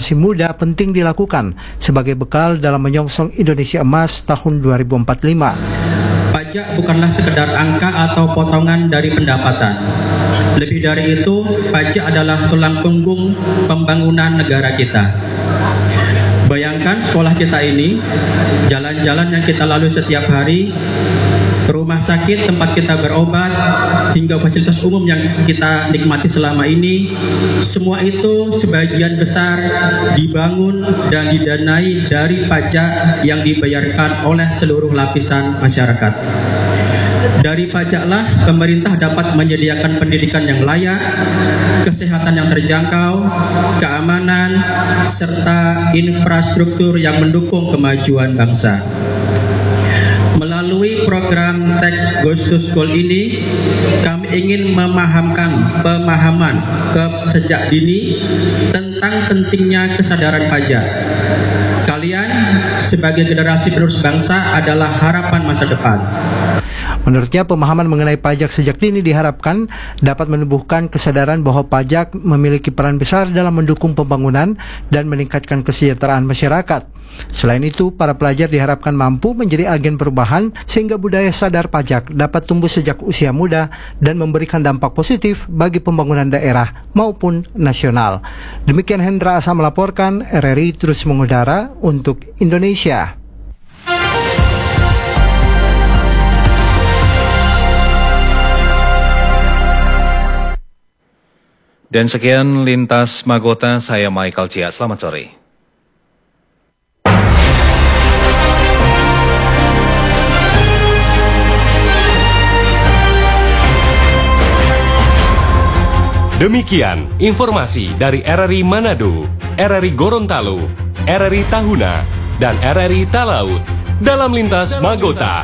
generasi muda penting dilakukan sebagai bekal dalam menyongsong Indonesia Emas tahun 2045. Pajak bukanlah sekedar angka atau potongan dari pendapatan. Lebih dari itu, pajak adalah tulang punggung pembangunan negara kita. Bayangkan sekolah kita ini, jalan-jalan yang kita lalui setiap hari, rumah sakit tempat kita berobat, hingga fasilitas umum yang kita nikmati selama ini, semua itu sebagian besar dibangun dan didanai dari pajak yang dibayarkan oleh seluruh lapisan masyarakat. Dari pajaklah pemerintah dapat menyediakan pendidikan yang layak, kesehatan yang terjangkau, keamanan, serta infrastruktur yang mendukung kemajuan bangsa. Melalui program Tax Goes to School ini, kami ingin memahamkan pemahaman sejak dini tentang pentingnya kesadaran pajak. Kalian sebagai generasi penerus bangsa adalah harapan masa depan. Menurutnya, pemahaman mengenai pajak sejak dini diharapkan dapat menumbuhkan kesadaran bahwa pajak memiliki peran besar dalam mendukung pembangunan dan meningkatkan kesejahteraan masyarakat. Selain itu, para pelajar diharapkan mampu menjadi agen perubahan sehingga budaya sadar pajak dapat tumbuh sejak usia muda dan memberikan dampak positif bagi pembangunan daerah maupun nasional. Demikian Hendra Asa melaporkan, RRI terus mengudara untuk Indonesia. Dan sekian Lintas Magota, saya Michael Cia. Selamat sore. Demikian informasi dari RRI Manado, RRI Gorontalo, RRI Tahuna, dan RRI Talaut dalam Lintas Magota.